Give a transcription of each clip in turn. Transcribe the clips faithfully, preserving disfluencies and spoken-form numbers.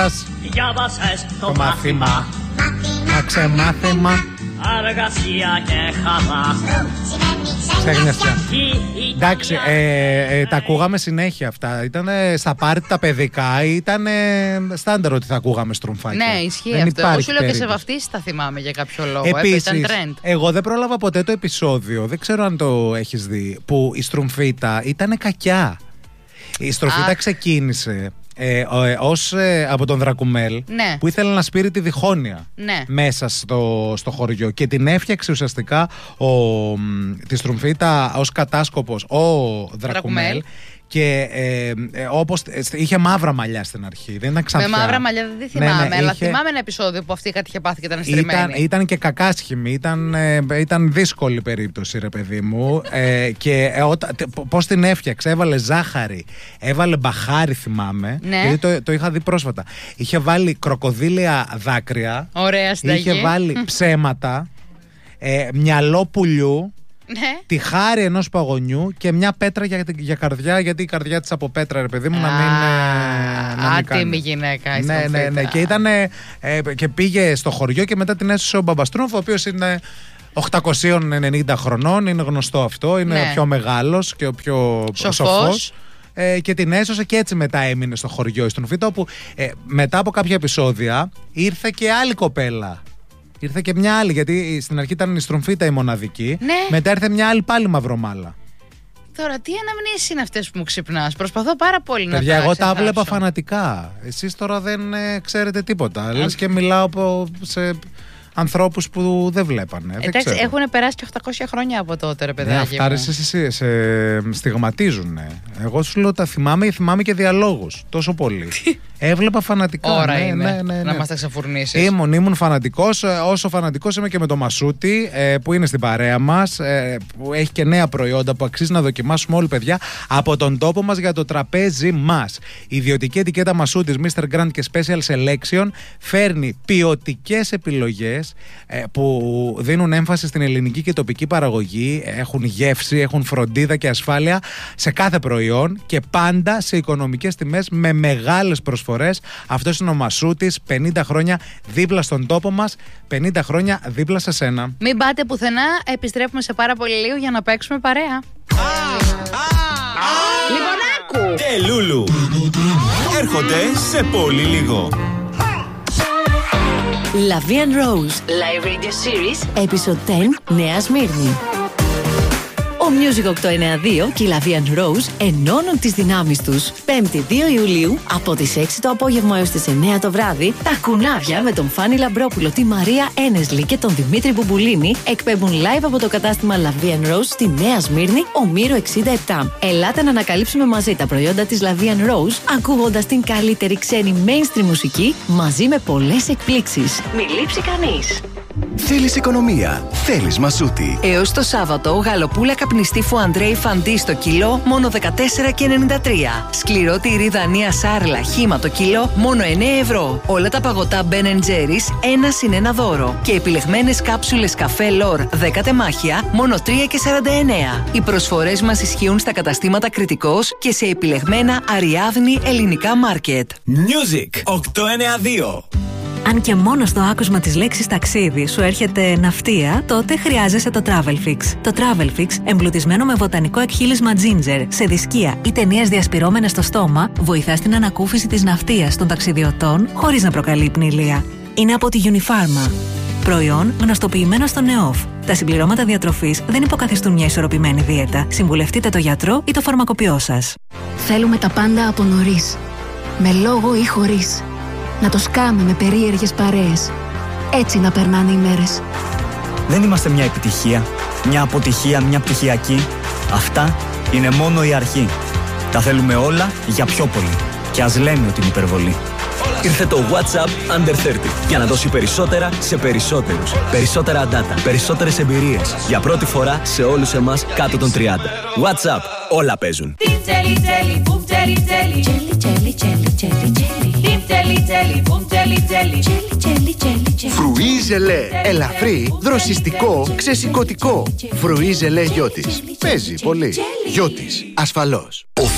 Διάβασες το, το μάθημα, μάθημα, να ξεμάθημα, αργασία και χαρά. Ξέχνιας πια. Εντάξει, ε, ε, τα ακούγαμε συνέχεια αυτά. Ήταν στα πάρτι τα παιδικά, ήταν στάνταρ ότι θα ακούγαμε στρουμφάκια. Ναι, ισχύει αυτό. Εγώ σου λέω και σε βαφτίσεις τα θυμάμαι για κάποιο λόγο. Επίσης, ήταν trend. εγώ δεν πρόλαβα ποτέ το επεισόδιο, δεν ξέρω αν το έχεις δει, που η στρουμφίτα ήταν κακιά. Η στρουμφίτα ξεκίνησε ε, ως ε, από τον Δρακουμέλ, ναι, που ήθελε να σπείρει τη διχόνοια, ναι, μέσα στο, στο χωριό, και την έφτιαξε ουσιαστικά ο, τη στρουμφίτα ως κατάσκοπος ο Δρακουμέλ. Δρακουμέλ. Και ε, ε, όπως είχε μαύρα μαλλιά στην αρχή, δεν ήταν ξανθιά. Με μαύρα μαλλιά δεν θυμάμαι, ναι, ναι, αλλά είχε... θυμάμαι ένα επεισόδιο που αυτή κάτι είχε πάθει και ήταν στριμμένη. Ήταν, ήταν και κακάσχημη, ήταν, ε, ήταν δύσκολη περίπτωση, ρε παιδί μου. ε, και ε, πώς την έφτιαξε, έβαλε ζάχαρη, έβαλε μπαχάρι, θυμάμαι. Ναι. Γιατί το, το είχα δει πρόσφατα. Είχε βάλει κροκοδίλια δάκρυα. Ωραία συνταγή. Είχε βάλει ψέματα, ε, μυαλό πουλιού. Ναι. Τη χάρη ενός παγωνιού και μια πέτρα για, για καρδιά, γιατί η καρδιά της από πέτρα, ρε παιδί μου, να μην. Άτιμη γυναίκα. Ναι, ναι, ναι. Και, ήτανε, ε, και πήγε στο χωριό και μετά την έσωσε ο Μπαμπαστρούμφ, ο οποίος είναι οκτακόσια ενενήντα χρονών, είναι γνωστό αυτό. Είναι, ναι, ο πιο μεγάλος και ο πιο σοφός. σοφός. Ε, και την έσωσε και έτσι μετά έμεινε στο χωριό η Στρουμφίτα, όπου ε, μετά από κάποια επεισόδια ήρθε και άλλη κοπέλα. Ήρθε και μια άλλη, γιατί στην αρχή ήταν η Στρουμφίτα η μοναδική. Ναι. Μετά ήρθε μια άλλη πάλι μαυρομάλα. Τώρα, τι αναμνήσεις είναι αυτές που μου ξυπνάς? Προσπαθώ πάρα πολύ να τα Παιδιά, εγώ ξεχάσω. τα βλέπα φανατικά. Εσείς τώρα δεν ε, ξέρετε τίποτα. Α... Λες και μιλάω σε ανθρώπους που δεν βλέπανε. Εντάξει, έχουν περάσει και οκτακόσια χρόνια από τότε, ρε παιδάκι. Ναι, αυτά ρε, σε, σε, σε στιγματίζουν. Εγώ σου λέω τα θυμάμαι, θυμάμαι και διαλόγους. Τόσο πολύ. Έβλεπα φανατικά. Ώρα ναι, είναι ναι, ναι, ναι. να μας τα ξαφουρνίσεις. Ήμουν, ήμουν φανατικός. Όσο φανατικός είμαι και με το Μασούτη, ε, που είναι στην παρέα μας, ε, που έχει και νέα προϊόντα που αξίζει να δοκιμάσουμε όλοι, παιδιά, από τον τόπο μας για το τραπέζι μας. Η ιδιωτική ετικέτα Μασούτης μίστερ Grand και Special Selection φέρνει ποιοτικές επιλογές ε, που δίνουν έμφαση στην ελληνική και τοπική παραγωγή. Έχουν γεύση, έχουν φροντίδα και ασφάλεια σε κάθε προϊόν και πάντα σε οικονομικές τιμές με μεγάλες προσφορές. Αυτός είναι ο Μασούτης, πενήντα χρόνια δίπλα στον τόπο μας, πενήντα χρόνια δίπλα σε σένα. Μην πάτε πουθενά, επιστρέφουμε σε πάρα πολύ λίγο για να παίξουμε παρέα. Λιμονάκου και Λούλου έρχονται σε πολύ λίγο. La Vie and Rose Live Radio Series Episode δέκα, Νέα Σμύρνη. Ο Music οκτακόσια ενενήντα δύο και η La Vie and Rose ενώνουν τις δυνάμεις τους. Πέμπτη δύο Ιουλίου από τις έξι το απόγευμα έως τις εννέα το βράδυ, τα κουνάβια με τον Φάνη Λαμπρόπουλο, τη Μαρία Ένεσλη και τον Δημήτρη Μπουμπουλίνη εκπέμπουν live από το κατάστημα La Vie and Rose στη Νέα Σμύρνη, Ομήρου εξήντα επτά. Ελάτε να ανακαλύψουμε μαζί τα προϊόντα της La Vie and Rose, ακούγοντας την καλύτερη ξένη mainstream μουσική μαζί με πολλές εκπλήξεις. Μην λείψει κανείς. Θέλεις οικονομία, θέλεις Μασούτη. Έως το Σάββατο, γαλοπούλα καπνιστή Φουαντρέι Φαντί στο κιλό μόνο δεκατέσσερα και ενενήντα τρία. Σκληρό τυρί Δανία Σάρλα χύμα το κιλό μόνο εννέα ευρώ. Όλα τα παγωτά Ben and Jerry's ένα συν ένα δώρο. Και επιλεγμένες κάψουλες καφέ Λόρ δέκα τεμάχια μόνο τρία και σαράντα εννέα. Οι προσφορές μας ισχύουν στα καταστήματα Κρητικός και σε επιλεγμένα Αριάδνη ελληνικά μάρκετ. Music οκτακόσια ενενήντα δύο. Αν και μόνο στο άκουσμα της λέξης ταξίδι σου έρχεται ναυτία, τότε χρειάζεσαι το Travelfix. Το Travelfix, εμπλουτισμένο με βοτανικό εκχύλισμα ginger, σε δισκία ή ταινίες διασπυρώμενες στο στόμα, βοηθά στην ανακούφιση της ναυτίας των ταξιδιωτών χωρίς να προκαλεί πνηλία. Είναι από τη Unifarma. Προϊόν γνωστοποιημένο στο ΝΕΟΦ. Τα συμπληρώματα διατροφής δεν υποκαθιστούν μια ισορροπημένη δίαιτα. Συμβουλευτείτε το γιατρό ή το φαρμακοποιό σας. Θέλουμε τα πάντα από νωρίς. Με λόγο ή χωρίς. Να το σκάμε με περίεργες παρέες. Έτσι να περνάνε οι μέρες. Δεν είμαστε μια επιτυχία, μια αποτυχία, μια πτυχιακή. Αυτά είναι μόνο η αρχή. Τα θέλουμε όλα για πιο πολύ. Και ας λέμε ότι είναι υπερβολή. Ήρθε το WhatsApp Under τριάντα για να δώσει περισσότερα σε περισσότερους. Περισσότερα data, περισσότερες εμπειρίες. Για πρώτη φορά σε όλους εμάς κάτω των τριάντα. WhatsApp, όλα παίζουν. Φρουί ζελέ. Ελαφρύ, δροσιστικό, ξεσηκωτικό. Φρουί ζελέ Γιώτης. Παίζει πολύ. Γιώτης, ασφαλώς.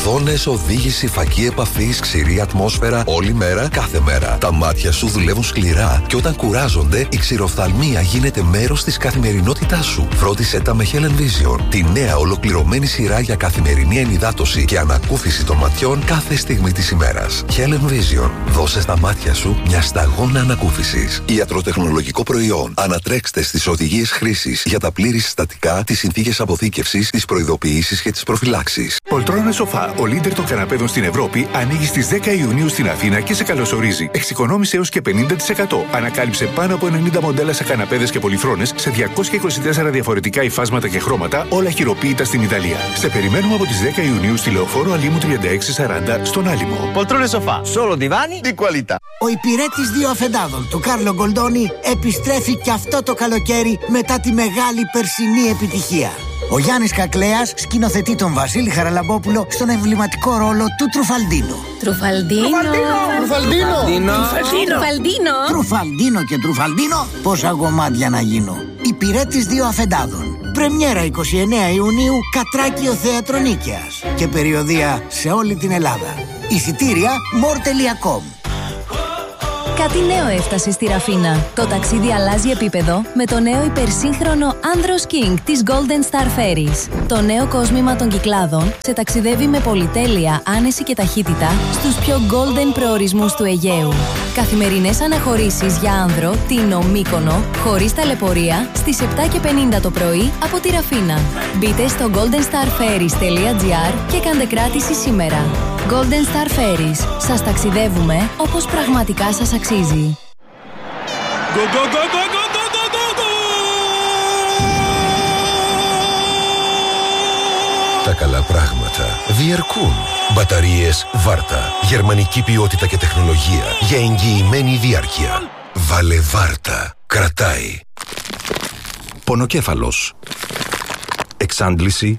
Οθόνες, οδήγηση, φακή επαφής, ξηρή ατμόσφαιρα, όλη μέρα, κάθε μέρα. Τα μάτια σου δουλεύουν σκληρά και όταν κουράζονται, η ξηροφθαλμία γίνεται μέρος της καθημερινότητάς σου. Φρόντισε τα με Helen Vision, τη νέα ολοκληρωμένη σειρά για καθημερινή ενυδάτωση και ανακούφιση των ματιών κάθε στιγμή της ημέρας. Helen Vision, δώσε στα μάτια σου μια σταγόνα ανακούφισης. Ιατροτεχνολογικό προϊόν. Ανατρέξτε στις οδηγίες χρήσης για τα πλήρη συστατικά, τις συνθήκες αποθήκευσης, τις προειδοποιήσεις και τις προφυλάξεις. Πολτρόνε Σοφά, ο λίντερ των καναπέδων στην Ευρώπη, ανοίγει στις δέκα Ιουνίου στην Αθήνα και σε καλωσορίζει. Εξοικονόμησε έως και πενήντα τοις εκατό. Ανακάλυψε πάνω από ενενήντα μοντέλα σε καναπέδες και πολυθρόνες σε διακόσια είκοσι τέσσερα διαφορετικά υφάσματα και χρώματα, όλα χειροποίητα στην Ιταλία. Σε περιμένουμε από τις δέκα Ιουνίου στη Λεωφόρο Αλήμου τριάντα έξι σαράντα στον Άλυμο. Πολτρόνε Σοφά, solo divani di qualità. Ο υπηρέτης δύο αφεντάδων του Κάρλο Γκολντόνι επιστρέφει και αυτό το καλοκαίρι μετά τη μεγάλη περσινή επιτυχία. Ο Γιάννης Κακλέας σκηνοθετεί τον Βασίλη Χαραλαμπόπουλο στον εμβληματικό ρόλο του Τρουφαλντίνο. Τρουφαλντίνο! Τρουφαλντίνο! Τρουφαλντίνο! Τρουφαλντίνο και Τρουφαλντίνο, πόσα γομάτια να γίνω. Υπηρέτης δύο αφεντάδων. Πρεμιέρα εικοστή ενάτη Ιουνίου, Κατράκιο Θέατρο Νίκαιας. Και περιοδεία σε όλη την Ελλάδα. Εισιτήρια μορ τελεία κομ. Κάτι νέο έφτασε στη Ραφίνα. Το ταξίδι αλλάζει επίπεδο με το νέο υπερσύγχρονο Andros King της Golden Star Ferries. Το νέο κόσμημα των Κυκλάδων σε ταξιδεύει με πολυτέλεια, άνεση και ταχύτητα στους πιο golden προορισμούς του Αιγαίου. Καθημερινές αναχωρήσεις για άνδρο, Τίνο, Μύκονο, χωρίς ταλαιπωρία, στις επτά και πενήντα το πρωί από τη Ραφίνα. Μπείτε στο golden star ferries τελεία gr και κάντε κράτηση σήμερα. Golden Star Ferries. Σας ταξιδεύουμε όπως πραγματικά σας αξίζει. Go, go, go, go, go, go, go, go, go. Τα καλά πράγματα διαρκούν. Μπαταρίες Βάρτα. Γερμανική ποιότητα και τεχνολογία για εγγυημένη διάρκεια. Βάλε Βάρτα. Κρατάει. Πονοκέφαλος. Εξάντληση.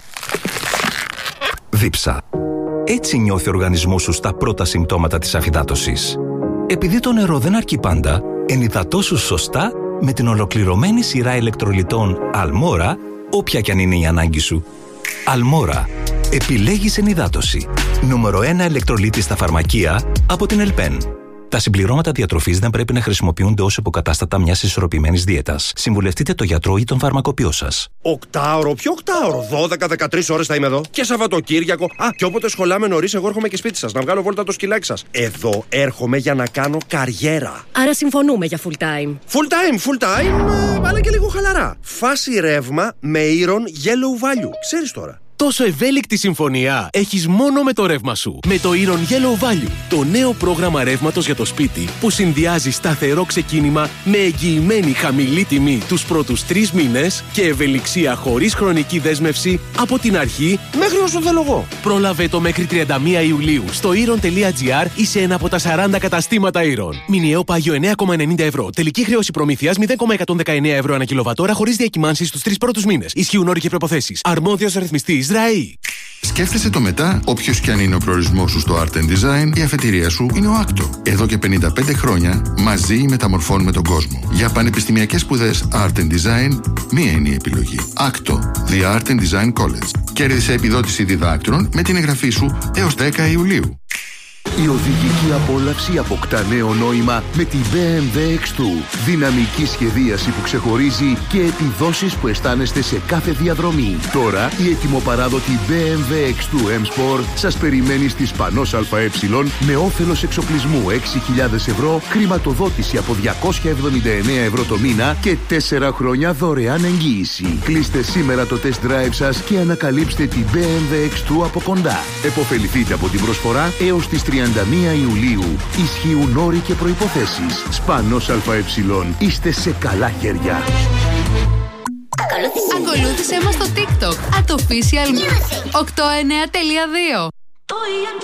Δίψα. Έτσι νιώθει ο οργανισμός σου στα πρώτα συμπτώματα της αφυδάτωσης. Επειδή το νερό δεν αρκεί πάντα, ενυδατώσου σωστά με την ολοκληρωμένη σειρά ηλεκτρολιτών Αλμόρα, όποια κι αν είναι η ανάγκη σου. Αλμόρα. Επιλέγεις ενυδάτωση. Νούμερο ένα ηλεκτρολίτη στα φαρμακεία από την Ελπέν. Τα συμπληρώματα διατροφής δεν πρέπει να χρησιμοποιούνται ως υποκατάστατα μιας ισορροπημένης δίαιτας. Συμβουλευτείτε το γιατρό ή τον φαρμακοποιό σας. Οκτάωρο, ποιο οκτάωρο, δώδεκα με δεκατρείς ώρες θα είμαι εδώ. Και Σαββατοκύριακο. Α, και όποτε σχολάμε νωρίς, εγώ έρχομαι και σπίτι σας να βγάλω βόλτα το σκυλάκι σας. Εδώ έρχομαι για να κάνω καριέρα. Άρα συμφωνούμε για full time. Full time, full time, αλλά και λίγο χαλαρά. Φάση ρεύμα με Iron Yellow Value. Ξέρεις τώρα. Τόσο ευέλικτη συμφωνία έχεις μόνο με το ρεύμα σου. Με το Iron Yellow Value, το νέο πρόγραμμα ρεύματος για το σπίτι που συνδυάζει σταθερό ξεκίνημα με εγγυημένη χαμηλή τιμή τους πρώτους τρεις μήνες και ευελιξία χωρίς χρονική δέσμευση από την αρχή μέχρι όσο θέλω εγώ. Πρόλαβε το μέχρι τριάντα μία Ιουλίου στο iron τελεία gr ή σε ένα από τα σαράντα καταστήματα Iron. Μηνιαίο πάγιο εννέα κόμμα ενενήντα ευρώ. Τελική χρέωση προμήθειας μηδέν κόμμα εκατόν δεκαεννέα ευρώ ανά κιλοβατόρα χωρίς διακυμάνσεις στους τρεις πρώτους μήνες. Ισχύουν όροι και προϋποθέσεις. Αρμόδιος ρυθμιστής ΡΑΗ. Σκέφτεσαι το μετά, όποιος και αν είναι ο προορισμός σου στο Art and Design, η αφετηρία σου είναι ο Άκτο. Εδώ και πενήντα πέντε χρόνια μαζί μεταμορφώνουμε τον κόσμο. Για πανεπιστημιακές σπουδές Art and Design, μία είναι η επιλογή. Άκτο, The Art and Design College. Κέρδισε επιδότηση διδάκτρων με την εγγραφή σου έως δέκα Ιουλίου. Η οδηγική απόλαυση αποκτά νέο νόημα με τη μπι εμ ντάμπλιου εξ δύο. Δυναμική σχεδίαση που ξεχωρίζει και επιδόσεις που αισθάνεστε σε κάθε διαδρομή. Τώρα η ετοιμοπαράδοτη μπι εμ ντάμπλιου εξ δύο M Sport σας περιμένει στη Σπανός ΑΕ με όφελος εξοπλισμού έξι χιλιάδες ευρώ, χρηματοδότηση από διακόσια εβδομήντα εννέα ευρώ το μήνα και τέσσερα χρόνια δωρεάν εγγύηση. Κλείστε σήμερα το test drive σας και ανακαλύψτε την μπι εμ ντάμπλιου εξ δύο από κοντά. Εποφεληθείτε από την προσφορά έως τις τριάντα μία Ιουλίου. Ισχύουν όροι και προϋποθέσεις. Σπανός ΑΕ. Είστε σε καλά χέρια. Ακολούθησέ μας στο TikTok at official οκτώ εννέα τελεία δύο.